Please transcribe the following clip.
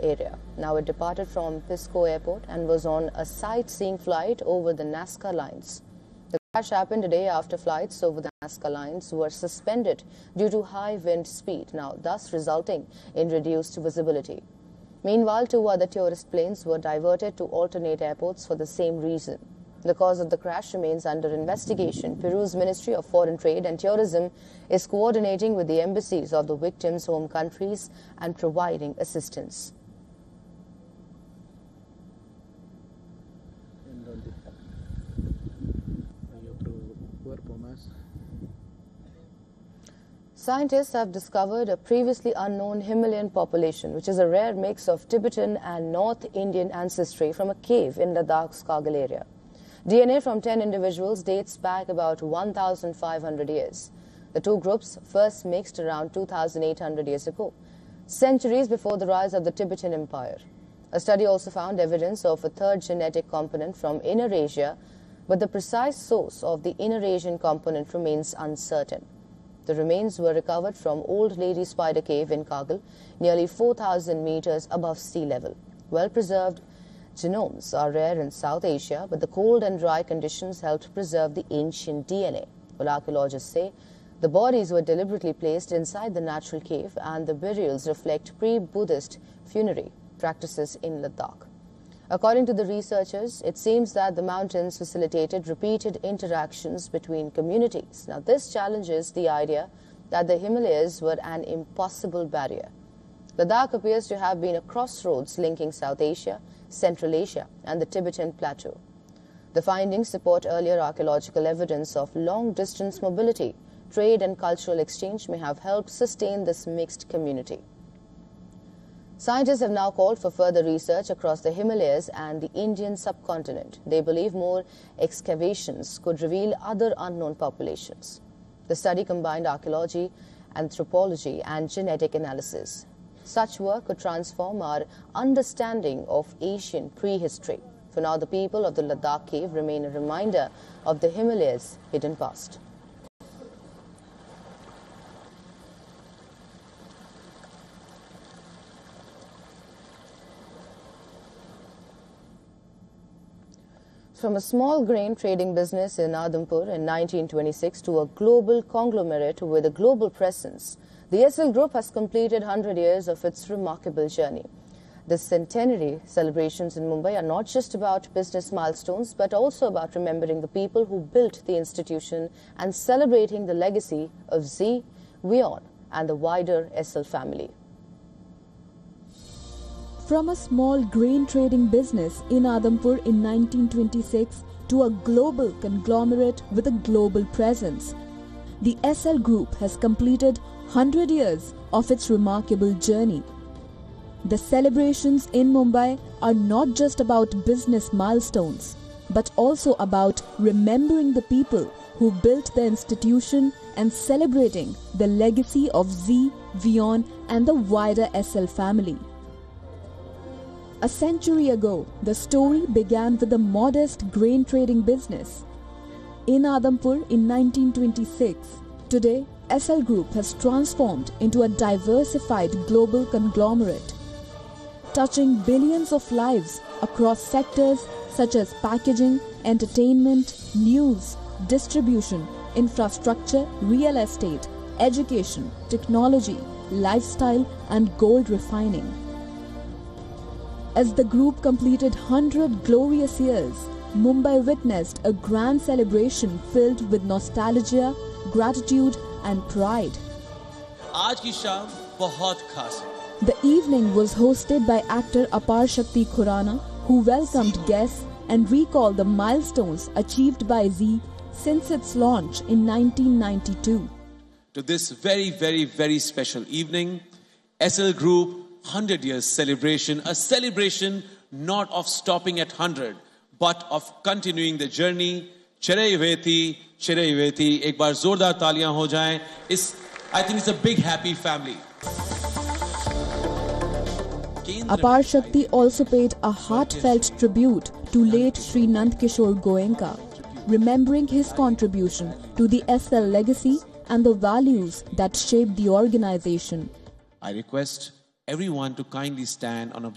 area. Now it departed from Pisco Airport and was on a sightseeing flight over the Nazca lines. The crash happened a day after flights over the Nazca lines were suspended due to high wind speed, now thus resulting in reduced visibility. Meanwhile, 2 other tourist planes were diverted to alternate airports for the same reason. The cause of the crash remains under investigation. Peru's Ministry of Foreign Trade and Tourism is coordinating with the embassies of the victims' home countries and providing assistance. Scientists have discovered a previously unknown Himalayan population, which is a rare mix of Tibetan and North Indian ancestry from a cave in Ladakh's Kargil area. DNA from 10 individuals dates back about 1,500 years. The two groups first mixed around 2,800 years ago, centuries before the rise of the Tibetan Empire. A study also found evidence of a third genetic component from Inner Asia, but the precise source of the Inner Asian component remains uncertain. The remains were recovered from Old Lady Spider Cave in Kargil, nearly 4,000 meters above sea level. Well-preserved genomes are rare in South Asia, but the cold and dry conditions helped preserve the ancient DNA. Well, archaeologists say the bodies were deliberately placed inside the natural cave and the burials reflect pre-Buddhist funerary practices in Ladakh. According to the researchers, it seems that the mountains facilitated repeated interactions between communities. Now, this challenges the idea that the Himalayas were an impossible barrier. Ladakh appears to have been a crossroads linking South Asia, Central Asia and the Tibetan Plateau. The findings support earlier archaeological evidence of long-distance mobility. Trade and cultural exchange may have helped sustain this mixed community. Scientists have now called for further research across the Himalayas and the Indian subcontinent. They believe more excavations could reveal other unknown populations. The study combined archaeology, anthropology and genetic analysis. Such work could transform our understanding of Asian prehistory. For now, the people of the Ladakh cave remain a reminder of the Himalayas' hidden past. From a small grain trading business in Adhampur in 1926 to a global conglomerate with a global presence, the SL Group has completed 100 years of its remarkable journey. The centenary celebrations in Mumbai are not just about business milestones, but also about remembering the people who built the institution and celebrating the legacy of Z, Vion, and the wider SL family. From a small grain trading business in Adhampur in 1926 to a global conglomerate with a global presence, the SL Group has completed 100 years of its remarkable journey. The celebrations in Mumbai are not just about business milestones, but also about remembering the people who built the institution and celebrating the legacy of Z, Vion, and the wider SL family. A century ago, the story began with a modest grain trading business in Adhampur in 1926. Today, SL Group has transformed into a diversified global conglomerate, touching billions of lives across sectors such as packaging, entertainment, news, distribution, infrastructure, real estate, education, technology, lifestyle, and gold refining. As the group completed 100 glorious years, Mumbai witnessed a grand celebration filled with nostalgia, gratitude and pride. आज की शाम बहुत खास है. The evening was hosted by actor Apar Shakti Khurana, who welcomed guests and recalled the milestones achieved by Z since its launch in 1992. To this very special evening, SL Group 100 years celebration, a celebration not of stopping at 100, but of continuing the journey. Chiraiveti, एक बार जोरदार तालियां हो जाएं. I think it's a big happy family. Apar Shakti also paid a heartfelt tribute to late Sri Nandkishore Goenka, remembering his contribution to the SL legacy and the values that shaped the organization. I request everyone to kindly stand on